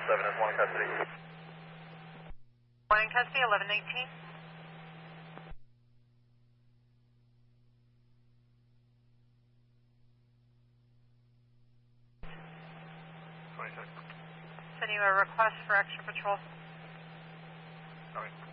is 1 custody. 1 in custody, 1118. Sending you a request for extra patrol. All right.